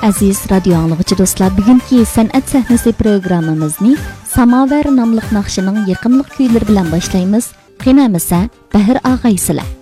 aziz radio anlıqçı dostlar, bugünkü san'at sahnasi programmamizni Samovar nomli naqshining yiqimliq kuylari bilan boshlaymiz. Qinamasa Bahir og'aysizlar.